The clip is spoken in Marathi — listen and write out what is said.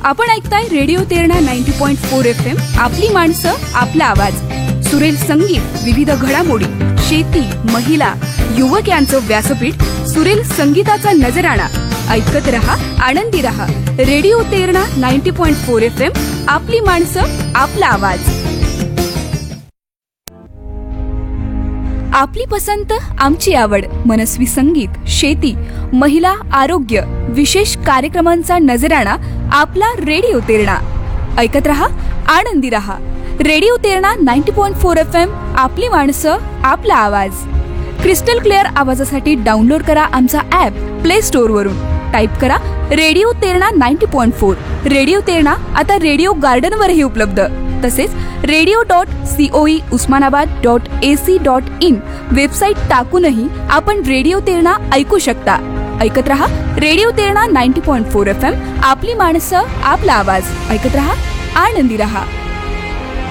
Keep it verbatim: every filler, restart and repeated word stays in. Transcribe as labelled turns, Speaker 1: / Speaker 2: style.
Speaker 1: आपण ऐकताय radio Terna ninety point four F M. आपली माणसं, आपला आवाज. सुरेल संगीत, विविध घडामोडी, शेती, महिला, युवक यांचं व्यासपीठ. सुरेल संगीताचा नजराणा. ऐकत रहा, आनंदी रहा. Radio Terna ninety point four F M. आपली माणसं, आपला आवाज. आपली पसंत, आमची आवड. मनस्वी संगीत, शेती, महिला, आरोग्य, विशेष कार्यक्रमांचा नजराणा. आपला रेडिओ तेरणा. ऐकत रहा, आनंदी रहा. Radio Terna ninety point four F M. आपली माणसं, आपला आवाज. क्रिस्टल क्लिअर आवाजासाठी डाउनलोड करा आमचा ॲप प्ले स्टोअर वरून. टाईप करा radio Terna ninety point four. Radio Terna आता रेडिओ गार्डन वरही उपलब्ध. तसेच radio dot COE Osmanabad dot AC dot in website टाकूनही आपण रेडिओ तेरणा ऐकू शकता. ऐकत रहा radio Terna ninety point four F M. आपली माणसं, आपला आवाज. ऐकत रहा, आनंदी रहा.